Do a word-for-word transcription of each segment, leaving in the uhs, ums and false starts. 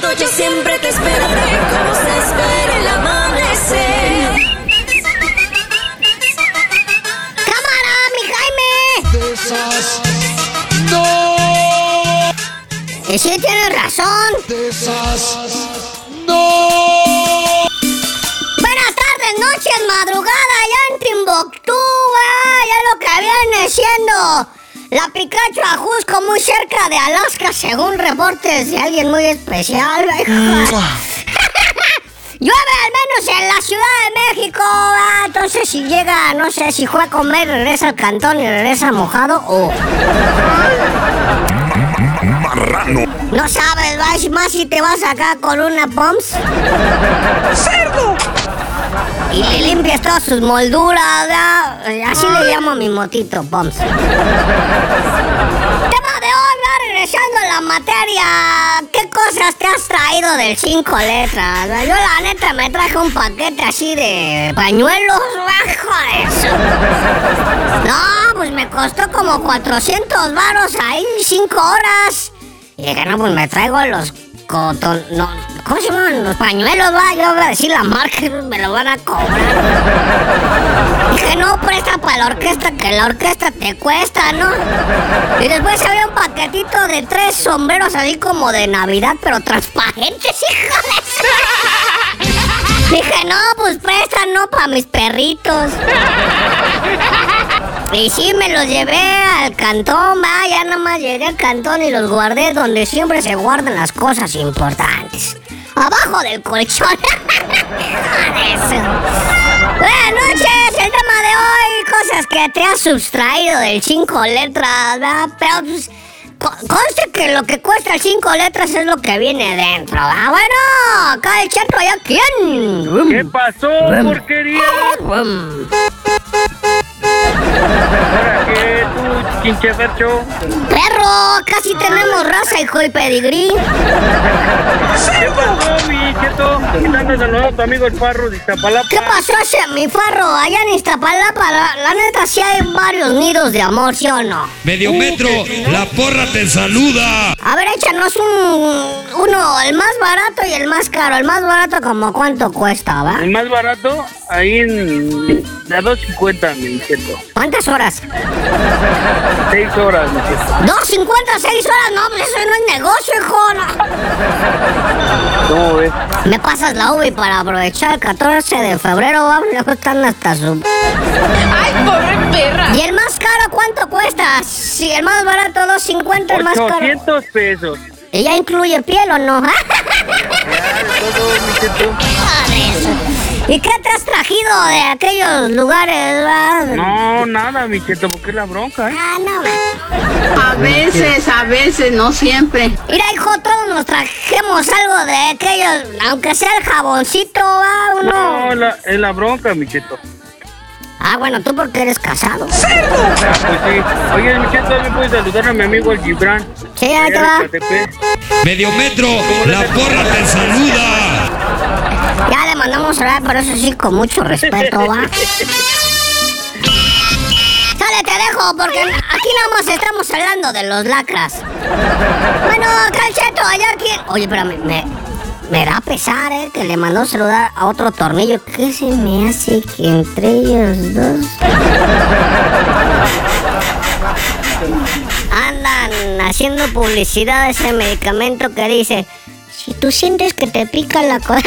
yo siempre te esperaré como se espera el amanecer. ¡Cámara, mi Jaime! De esas, no. Y sí, tienes razón. De esas, no. Buenas tardes, noches, madrugada, allá en Timbuktu, ah, ya lo que viene siendo la Picacho Ajusco, muy cerca de Alaska, según reportes de alguien muy especial. Llueve al menos en la Ciudad de México, ah, entonces si llega, no sé, si fue a comer, regresa al cantón y regresa mojado o... Marrano. No sabes, va, más si te vas acá con una Pumps. ¡Cerdo! Y le limpias todas sus molduras, ¿verdad? Así le llamo a mi motito, Pumps. Tema de hoy, ¿verdad? Regresando a la materia. ¿Qué cosas te has traído del cinco letras? ¿Verdad? Yo la neta me traje un paquete así de pañuelos, bajo eso. No, pues me costó como cuatrocientos varos ahí, cinco horas. Y dije, no, pues me traigo los coton... No, ¿cómo se llaman? Los pañuelos, va. Yo voy a decir la marca, me lo van a cobrar. Dije, no, presta para la orquesta, que la orquesta te cuesta, ¿no? Y después había un paquetito de tres sombreros así como de Navidad, pero transparentes, hijo de su... Dije, no, pues presta, no, para mis perritos. Y sí, me los llevé al cantón, va, ya nada más llegué al cantón y los guardé donde siempre se guardan las cosas importantes. Abajo del colchón. Buenas noches, el tema de hoy, cosas que te has sustraído del cinco letras, ¿verdad? Pero pues, conste que lo que cuesta el cinco letras es lo que viene dentro, ¿verdad? Bueno, acá el chato, ¿ya quién? ¿Qué pasó, porquería? ¿Para qué tú, chinchefercho? Perro, casi tenemos raza, hijo de pedigrí. ¿Qué pasó, mi cheto? ¿Qué andas de nuevo tu amigo el Farro de Iztapalapa? ¿Qué pasó ese mi Farro? Allá en Iztapalapa, la, la neta sí hay varios nidos de amor, ¿sí o no? Medio metro, la porra te saluda. A ver, échanos un... uno, el más barato y el más caro. El más barato, ¿como cuánto cuesta, va? El más barato, ahí en... a dos cincuenta, mi cheto. ¿Cuántas horas? Seis horas, mi cheto. ¿dos cincuenta, seis horas? No, pues eso no es negocio, hijo. No. ¿Cómo ves? Me pasas la U B I para aprovechar el catorce de febrero, va. Luego están hasta su... ¡Ay, pobre perra! ¿Y el más caro cuánto cuesta? Si el más barato, dos cincuenta, el más caro... ochocientos pesos. ¿Y ya incluye piel o no? Ya, todo, mi cheto. ¿Y qué te has trajido de aquellos lugares, va? No, nada, mi cheto, porque es la bronca, ¿eh? Ah, no, ma. A veces, a veces, no siempre. Mira, hijo, todos nos trajimos algo de aquellos, aunque sea el jaboncito, va, uno. No, la, es la bronca, mi cheto. Ah, bueno, tú porque eres casado. Ah, pues sí. Oye, mi cheto, ¿me puedes saludar a mi amigo el Gibran? Sí, ahí te va. Medio metro, la porra te saluda. Ya le mandamos a hablar, pero eso sí, con mucho respeto, va. Sale, te dejo, porque aquí nada más estamos hablando de los lacras. Bueno, Calceto, allá quién... Oye, pero me, me, me da pesar, ¿eh? Que le mandó saludar a otro tornillo. ¿Qué se me hace que entre ellos dos andan haciendo publicidad de ese medicamento que dice: si tú sientes que te pica la cosa...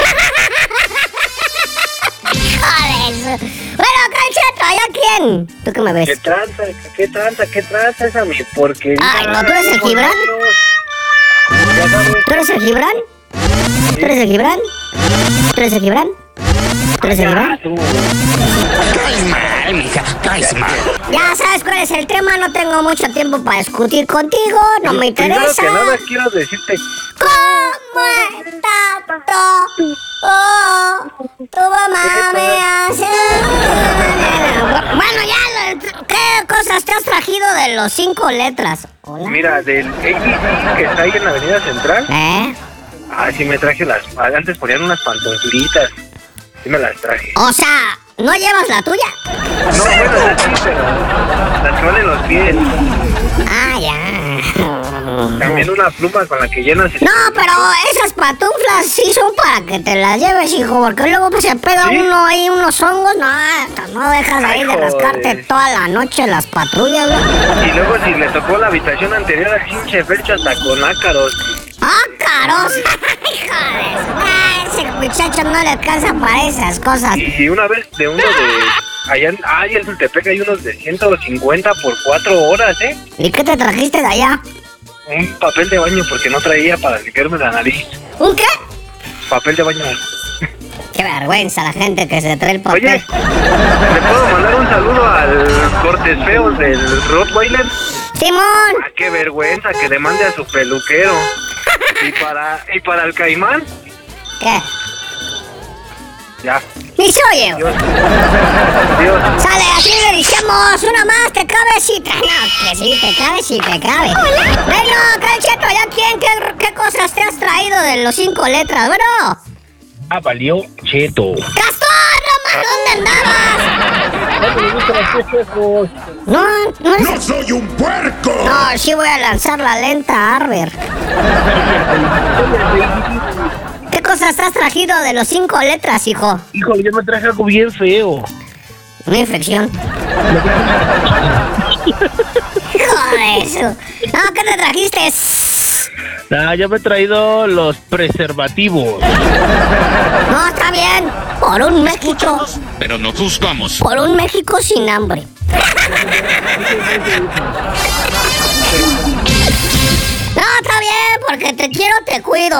Joder. Bueno, Calceto, ¿allá quién? ¿Tú qué me ves? ¿Qué tranza? ¿Qué tranza? ¿Qué tranza esa mi porquería? Ay, no, ¿tú eres el Gibran? ¿Tú eres el Gibran? ¿Tú eres el Gibran? ¿Tú eres el Gibran? ¿Tú eres el Gibran? Caes mal, mija, caes mal. Ya sabes cuál es el tema, no tengo mucho tiempo para discutir contigo, no me interesa. Primero que nada quiero decirte... ¿Cómo está todo? Oh, tu mamá me hace... Bueno, ya, ¿qué cosas te has trajido de los cinco letras? Hola. Mira, del A B C que está ahí en la Avenida Central. ¿Eh? Ah, sí me traje las... Antes ponían unas pantuflitas. Sí me las traje. O sea, ¿no llevas la tuya? No, bueno, las sí, pero... Las que van en los pies. Ah, ya. También una pluma con la que llenas el... No, pero esas pantuflas sí son para que te las lleves, hijo, porque luego pues, se pega ¿Sí? uno ahí unos hongos, no, no dejas ahí Ay, de rascarte joder. toda la noche las patrullas, güey. Y luego si le tocó la habitación anterior al pinche Fercho hasta con ácaros. ¡Ah, caros! ¡Hijo de su- ah, ese muchacho no le alcanza para esas cosas. Y una vez de uno de... Allá en... Ay, en Tultepec hay unos de ciento cincuenta por cuatro horas, ¿eh? ¿Y qué te trajiste de allá? Un papel de baño porque no traía para limpiarme la nariz. ¿Un qué? Papel de baño. Qué vergüenza la gente que se trae el papel. Oye, ¿le puedo mandar un saludo al Cortes Feos del Rottweiler? ¡Simón! Ah, qué vergüenza que le mande a su peluquero. Y para, y para el Caimán, ¿Qué? ya. Ni se oye, güey. Dios. Dios. Sale, así le decíamos, una más, te cabe si te... No, que sí, te cabe si te cabe. Bueno, Calcheto, ¿ya quién? ¿Qué, ¿Qué cosas te has traído de los cinco letras, bueno? Ah, valió cheto. ¡Castor, Román, ¿dónde andabas? No, no es... ¡No soy un puerco! No, sí voy a lanzar la lenta a Arber. ¿Qué cosas te has traído de los cinco letras, hijo? Híjole, yo me traje algo bien feo. Una infección. Hijo de eso. No, ¿qué te trajiste? Ah, yo me he traído los preservativos. No, está bien. Por un México. Pero nos buscamos. Por un México sin hambre. No, está bien, porque te quiero, te cuido.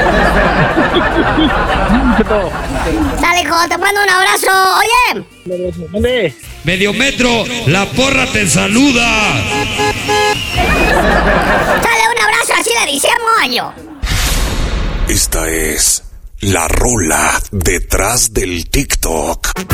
Sale, hijo, te mando un abrazo. Oye. ¿Dónde? Medio metro, la porra te saluda. Sale, un abrazo, así le decíamos yo. Esta es la rola detrás del TikTok.